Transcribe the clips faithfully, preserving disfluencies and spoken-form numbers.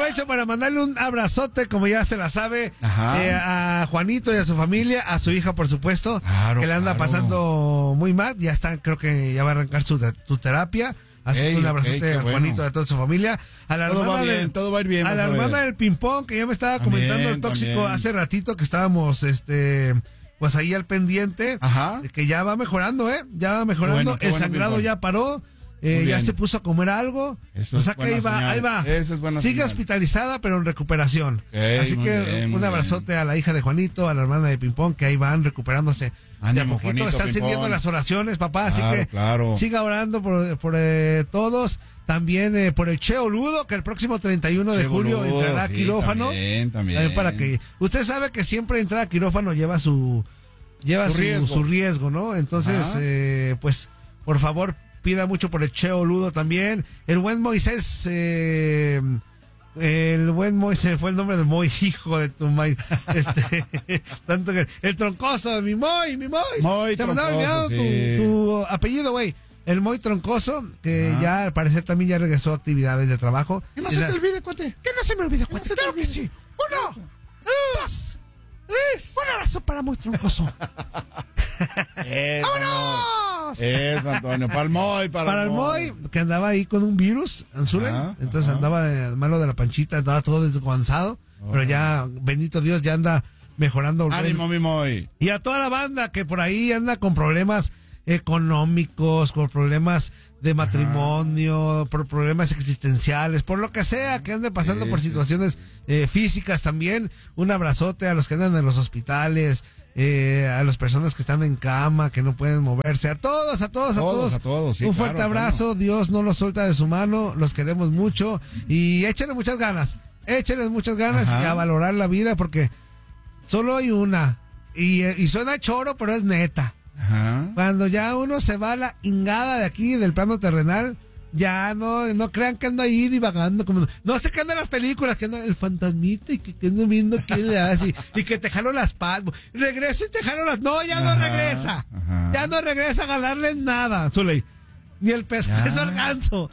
aprovecho para mandarle un abrazote, como ya se la sabe, eh, a Juanito y a su familia, a su hija, por supuesto, claro, que le anda claro. pasando muy mal. Ya está, creo que ya va a arrancar su, su terapia. Así que un abrazote okay, a Juanito y bueno. a toda su familia. A la todo hermana va bien, del, todo va a ir bien. A la a hermana del ping-pong, que ya me estaba también, comentando el tóxico también. hace ratito, que estábamos, este... pues ahí al pendiente, Ajá. que ya va mejorando, ¿eh? Ya va mejorando, bueno, el bueno, sangrado bueno. ya paró, eh, ya se puso a comer algo, Eso o sea que ahí va, señal. ahí va, Eso es buena Sigue señal. hospitalizada, pero en recuperación. Okay, Así que bien, un abrazote bien. a la hija de Juanito, a la hermana de Pimpón, que ahí van recuperándose. Ánimo, de a poquito Juanito, están Pimpón. sirviendo las oraciones, papá, claro, así que claro. siga orando por, por eh, todos. También eh, por el Cheo Ludo, que el próximo treinta y uno de julio Ludo, entrará a sí, quirófano. También, también. también para que usted sabe que siempre entrar a quirófano lleva su lleva su, su, riesgo. su riesgo, ¿no? Entonces, eh, pues, por favor, pida mucho por el Cheo Ludo también. El buen Moisés, eh, el buen Moisés, fue el nombre de Moy, hijo de tu maíz. Este, tanto que el troncoso, mi Moy, mi Moy. Moy Se me andaba olvidando sí. tu, tu apellido, güey. El Moy Troncoso, que ah. ya al parecer también ya regresó a actividades de trabajo. Que no se te olvide, cuate. Que no se me olvide, cuate. Claro que sí. Uno, dos, tres. Un abrazo para Moy Troncoso. Eso, ¡vámonos! Eso, Antonio. Para el Moy, para, para el Moy. Que andaba ahí con un virus, Anzulen. Ah, entonces ajá. andaba de malo de la panchita, andaba todo desguanzado. Oh. Pero ya, bendito Dios, ya anda mejorando. Ánimo, mi Moy. Y a toda la banda que por ahí anda con problemas económicos, por problemas de matrimonio, Ajá. por problemas existenciales, por lo que sea, que ande pasando sí, por situaciones sí, sí. Eh, físicas también. Un abrazote a los que andan en los hospitales, eh, a las personas que están en cama, que no pueden moverse, a todos, a todos, a todos. todos, a todos sí, un fuerte claro, abrazo, claro. Dios no los suelta de su mano, los queremos mucho y échenle muchas ganas, échenles muchas ganas Ajá. y a valorar la vida porque solo hay una y, y suena choro, pero es neta. Ajá. Cuando ya uno se va a la ingada de aquí, del plano terrenal, ya no no crean que anda ahí divagando. Como, no sé qué andan las películas, que anda el fantasmita y que, que ando viendo quién le hace y, y que te jalo las palmas. Regreso y te jalo las. No, ya Ajá. no regresa. Ajá. Ya no regresa a ganarle nada, Zuley. Ni el pescuezo al ganso.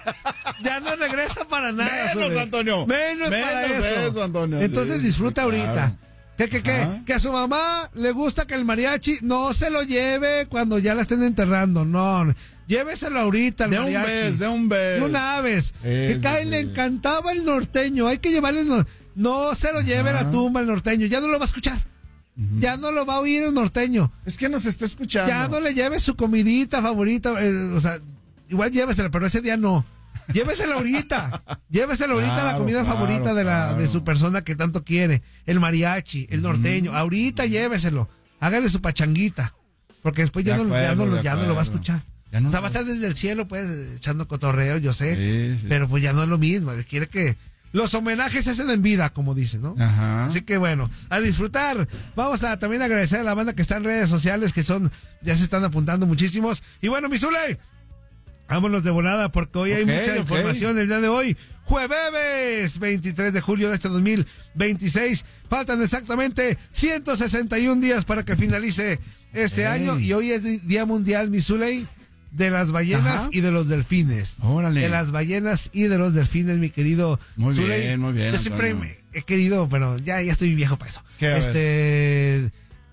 Ya no regresa para nada. Menos, Zuley. Antonio. Menos, Menos para eso. eso Antonio. Entonces sí, disfruta sí, ahorita. Claro. Que, que, que, que a su mamá le gusta que el mariachi no se lo lleve cuando ya la estén enterrando, no, lléveselo ahorita al de mariachi. Un vez, de un vez, de una vez. Que Kai le encantaba el norteño, hay que llevarle el no, no se lo lleve a la tumba el norteño, ya no lo va a escuchar, uh-huh. ya no lo va a oír el norteño. Es que nos está escuchando. Ya no le lleve su comidita favorita, eh, o sea, igual llévesela, pero ese día no. Llévesela ahorita, llévesela ahorita claro, la comida claro, favorita de la claro. de su persona que tanto quiere, el mariachi, el norteño, mm. ahorita lléveselo, hágale su pachanguita, porque después ya, de no, acuerdo, ya, no, lo, ya no lo va a escuchar. No, o sea, va a estar desde el cielo, pues, echando cotorreo, yo sé, sí, sí. pero pues ya no es lo mismo, quiere que los homenajes se hacen en vida, como dicen, ¿no? Ajá. Así que bueno, a disfrutar. Vamos a también agradecer a la banda que está en redes sociales, que son, ya se están apuntando muchísimos. Y bueno, mi Zule, vámonos de volada porque hoy okay, hay mucha okay. información el día de hoy. Jueves veintitrés de julio de este dos mil veintiséis. Faltan exactamente ciento sesenta y un días para que finalice este hey. año. Y hoy es Día Mundial, mi Zuley, de las ballenas Ajá. y de los delfines. Órale. De las ballenas y de los delfines, mi querido Muy Zuley. bien, muy bien. Yo siempre Antonio. he querido, pero ya, ya estoy viejo para eso. ¿Qué, este,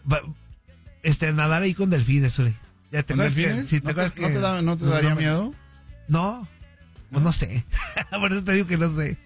este, nadar ahí con delfines, Zuley. ¿Ya te acuerdas que, si te ¿No, acuerdas te, que, ¿No te, da, no te daría no, miedo? No, pues no sé. Por eso te digo que no sé.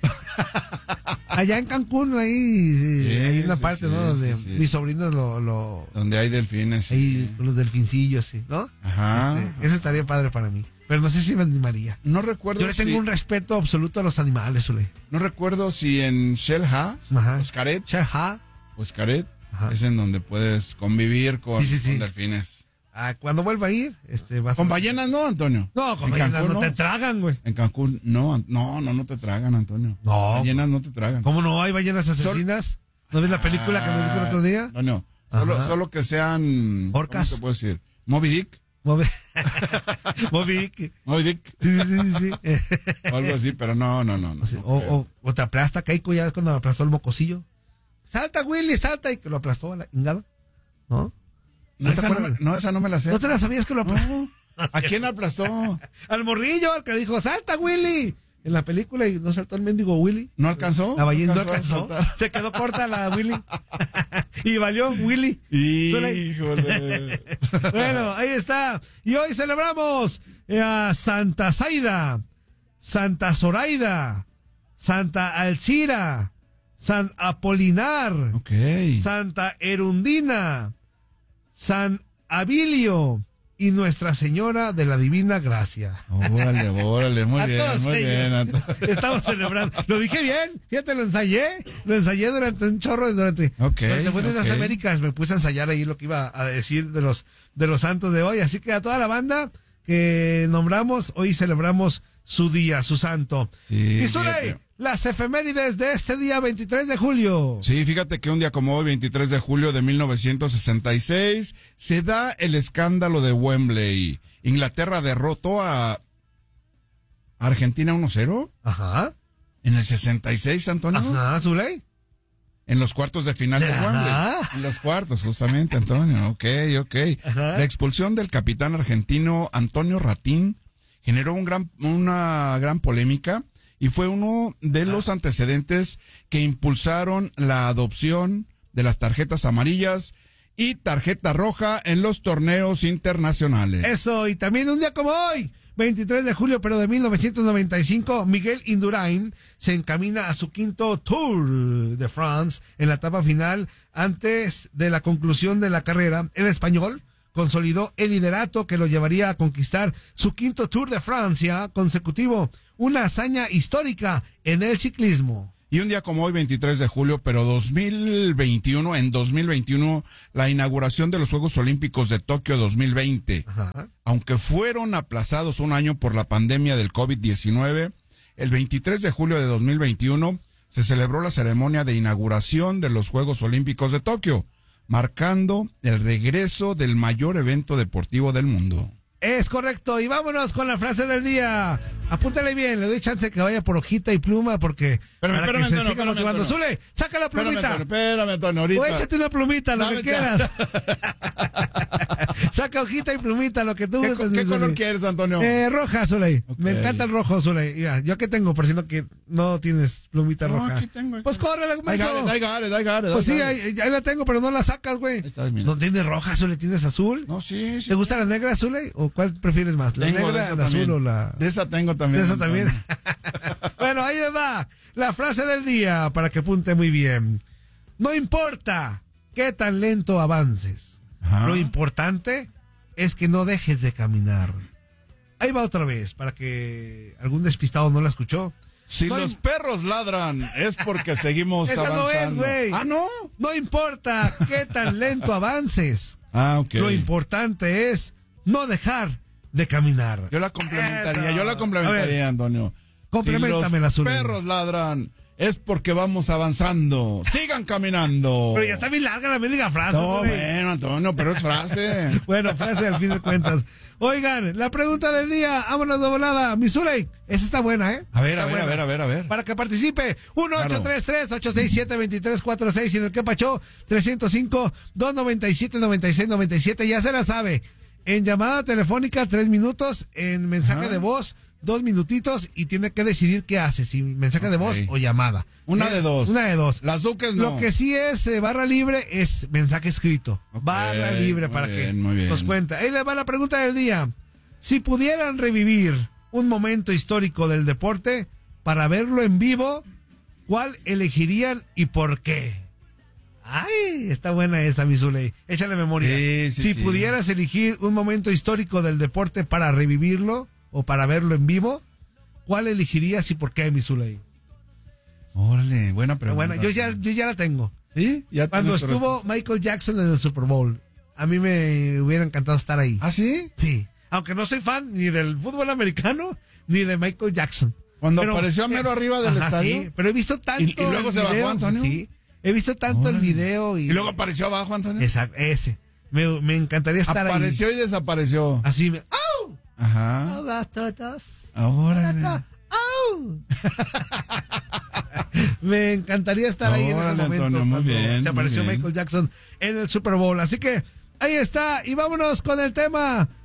Allá en Cancún, ahí sí, hay una sí, parte, sí, ¿no? Donde sí, sí. mis sobrinos lo, lo... Donde hay delfines. Ahí, sí. con los delfincillos, sí, ¿no? Ajá. Este, eso estaría padre para mí. Pero no sé si me animaría. No recuerdo Yo le tengo si... un respeto absoluto a los animales, Zule. No recuerdo si en Xel-Há, Xcaret, Xel-Há, o Xcaret, es en donde puedes convivir con, sí, sí, sí. con delfines. Ah, cuando vuelva a ir, este, vas con a... ballenas no, Antonio. No, con ballenas Cancún, no te tragan, güey. En Cancún, no, no, no, no te tragan, Antonio. No. Ballenas no te tragan. ¿Cómo no? ¿Hay ballenas asesinas? ¿No ves la película que nos dijo el otro día? No, no. Solo, solo que sean... ¿Orcas? ¿Cómo te puedo decir? Moby Dick. Moby, Moby Dick. Moby Dick. Sí, sí, sí, sí. O algo así, pero no, no, no. no, o, sea, no o, o, o te aplasta Keiko ya cuando aplastó el mocosillo. Salta, Willy, salta, y que lo aplastó a la ingada. ¿No? No, esa no, no, esa no me la sé. ¿No te la sabías que lo aplastó? No. ¿A quién aplastó? Al morrillo, al que le dijo, salta, Willy. en la película y no saltó el mendigo Willy. ¿No alcanzó? La ballena no alcanzó. alcanzó. Se quedó corta la Willy. Y valió Willy. Híjole. Bueno, ahí está. Y hoy celebramos a Santa Zaida, Santa Zoraida, Santa Alcira, San Apolinar, Okay. Santa Erundina, San Abilio y Nuestra Señora de la Divina Gracia. Órale, órale, muy A bien, todos muy ellos. bien. Estamos celebrando. Lo dije bien, fíjate, lo ensayé. Lo ensayé durante un chorro, durante, Ok, durante Buenos Días ok. Américas. Me puse a ensayar ahí lo que iba a decir de los, de los santos de hoy. Así que a toda la banda que nombramos, hoy celebramos su día, su santo. Sí, y Zuley, fíjate. las efemérides de este día veintitrés de julio. Sí, fíjate que un día como hoy, veintitrés de julio de mil novecientos sesenta y seis, se da el escándalo de Wembley. Inglaterra derrotó a Argentina uno cero Ajá. en el sesenta y seis, Antonio. Ajá, Zuley. En los cuartos de final de Ajá. Wembley. En los cuartos, justamente, Antonio. Ok, ok. Ajá. La expulsión del capitán argentino Antonio Ratín generó un gran, una gran polémica y fue uno de los antecedentes que impulsaron la adopción de las tarjetas amarillas y tarjeta roja en los torneos internacionales. Eso, y también un día como hoy, veintitrés de julio, pero de mil novecientos noventa y cinco, Miguel Indurain se encamina a su quinto Tour de France en la etapa final. Antes de la conclusión de la carrera, el español consolidó el liderato que lo llevaría a conquistar su quinto Tour de Francia consecutivo, una hazaña histórica en el ciclismo. Y un día como hoy, veintitrés de julio, pero dos mil veintiuno, en dos mil veintiuno, la inauguración de los Juegos Olímpicos de Tokio dos mil veinte. Ajá. Aunque fueron aplazados un año por la pandemia del COVID diecinueve, el veintitrés de julio de dos mil veintiuno se celebró la ceremonia de inauguración de los Juegos Olímpicos de Tokio, marcando el regreso del mayor evento deportivo del mundo. Es correcto, y vámonos con la frase del día. Apúntale bien, le doy chance que vaya por hojita y pluma porque Espérame, para espérame, que se Antonio, siga espérame, motivando. Antonio. Zule, saca la Espérame, plumita. Antonio, espérame, Antonio, ahorita. O échate una plumita, lo Dame que quieras. Saca hojita y plumita, lo que tú ¿Qué, gustes, ¿qué mi color Zule. quieres, Antonio? Eh, roja, Zuley. Ok. Me encanta el rojo, Zuley. Mira, yo que tengo, por si no, que no tienes plumita No, roja. aquí tengo, aquí Pues tengo. córrele, I got it, I got it, I got it, Pues I sí, got it. ahí, ahí la tengo, pero no la sacas, güey. Ahí está, mira. ¿No tienes roja, Zuley? ¿Tienes azul? No, sí, sí. ¿Te gusta la negra, Zuley? ¿O cuál prefieres más? ¿La Tengo de negra, esa la azul también. o la...? De esa tengo también. De eso Antonio. también. Bueno, ahí les va la frase del día para que apunte muy bien. No importa qué tan lento avances. Ajá. Lo importante es que no dejes de caminar. Ahí va otra vez para que algún despistado no la escuchó. Si No los im- perros ladran es porque seguimos Esa no es, avanzando. güey. Ah, ¿no? No importa qué tan lento avances. Ah, ok. Lo importante es no dejar de caminar. Yo la complementaría, Eso. yo la A ver, complementaría, Antonio. compleméntamela, Si los Zuli. perros ladran es porque vamos avanzando. Sigan caminando. Pero ya está bien larga la mendiga frase. No, güey. bueno, Antonio, pero es frase. Bueno, frase al fin de cuentas. Oigan, la pregunta del día, vámonos de volada. Mi Zuley, esa está buena, ¿eh? A ver, Está a ver, buena. a ver, a ver, a ver. Para que participe, uno ocho tres tres, ocho seis siete, dos tres cuatro seis y en el que pachó, trescientos cinco, doscientos noventa y siete, noventa y seis, noventa y siete, ya se la sabe. En llamada telefónica, tres minutos, en mensaje Ajá. de voz, dos minutitos y tiene que decidir qué hace, si mensaje de voz Ok. o llamada. Una Eh, de dos. Una de dos. Las duques no. Lo que sí es eh, barra libre es mensaje escrito. Ok, barra libre muy para bien, que muy bien. nos cuente. Ahí le va la pregunta del día. Si pudieran revivir un momento histórico del deporte para verlo en vivo, ¿cuál elegirían y por qué? Ay, está buena esta, mi Zuley. Échale memoria. Sí, sí, si sí. pudieras elegir un momento histórico del deporte para revivirlo o para verlo en vivo, ¿cuál elegirías y por qué, mi Zuley? Órale, buena Pero pregunta. bueno, yo ya, yo ya la tengo. ¿Sí? Ya Cuando tienes tu estuvo respuesta. Michael Jackson en el Super Bowl, a mí me hubiera encantado estar ahí. ¿Ah, sí? Sí, aunque no soy fan ni del fútbol americano ni de Michael Jackson. Cuando Pero, apareció mero eh, arriba del ajá, estadio. sí, pero he visto tanto ¿Y- y luego el se bajó, video, Antonio? Sí, he visto tanto el Órale. video y, Y luego apareció abajo, Antonio. Exacto, ese. Me, me encantaría estar Apareció ahí. y desapareció. Así me. ¡Au! Ajá. Hola, todos. Órale. ¡Au! Me encantaría estar ahí en ese Órale, momento Antonio, muy cuando bien, se apareció muy bien. Michael Jackson en el Super Bowl. Así que ahí está. Y vámonos con el tema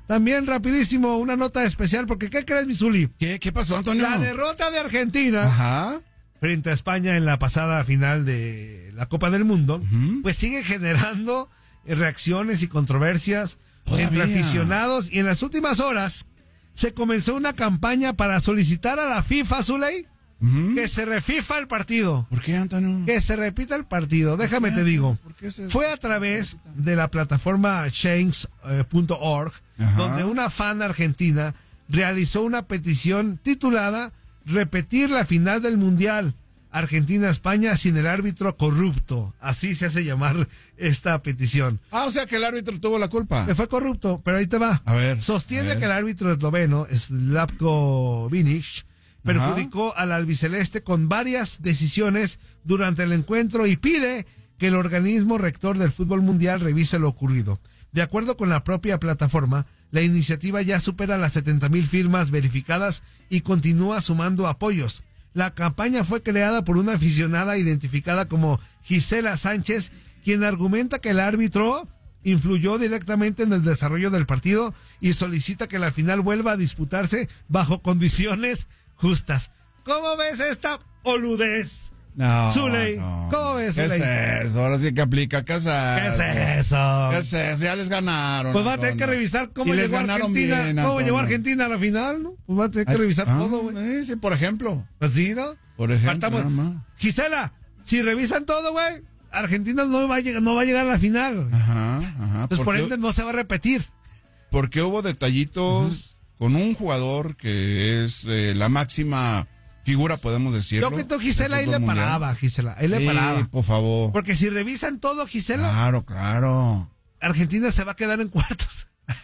También rapidísimo, una nota especial, porque ¿qué crees, mi Zuli? ¿Qué, qué pasó, Antonio? La derrota de Argentina Ajá. frente a España en la pasada final de la Copa del Mundo, uh-huh. pues sigue generando reacciones y controversias ¿Todavía? entre aficionados, y en las últimas horas se comenzó una campaña para solicitar a la FIFA, Zuley, uh-huh. que se refifa el partido. ¿Por qué, Antonio? Que se repita el partido. Déjame te digo. Fue a través de la plataforma change punto org, uh-huh. donde una fan argentina realizó una petición titulada Repetir la final del Mundial Argentina-España sin el árbitro corrupto. Así se hace llamar esta petición. Ah, o sea que el árbitro tuvo la culpa. Que fue corrupto, pero ahí te va. A ver. Sostiene a ver. que el árbitro esloveno, Slavko Vinic, perjudicó Ajá. al albiceleste con varias decisiones durante el encuentro y pide que el organismo rector del fútbol mundial revise lo ocurrido. De acuerdo con la propia plataforma, la iniciativa ya supera las setenta mil firmas verificadas y continúa sumando apoyos. La campaña fue creada por una aficionada identificada como Gisela Sánchez, quien argumenta que el árbitro influyó directamente en el desarrollo del partido y solicita que la final vuelva a disputarse bajo condiciones justas. ¿Cómo ves esta boludez? No, Zuley, no. ¿cómo ves, ¿Qué Zuley? es eso? Ahora sí que aplica. ¿Qué es eso? ¿Qué es eso? ¿Qué es eso? Ya les ganaron. Pues va a tener que revisar cómo y llegó Argentina, bien, cómo llegó Argentina a la final, ¿no? Pues va a tener que Ay, revisar ah, todo, güey. Sí, por ejemplo. Pues sí, ¿no? Por ejemplo. Faltamos. Nada más. Gisela, si revisan todo, güey, Argentina no va a llegar, no va a llegar a la final. Ajá, ajá. Entonces, por ende, no se va a repetir. Porque hubo detallitos uh-huh. con un jugador que es eh, la máxima figura, podemos decirlo. Yo que tú, Gisela, ahí le mundial. paraba, Gisela, ahí le sí, paraba. por favor. Porque si revisan todo, Gisela. Claro, claro. Argentina se va a quedar en cuartos.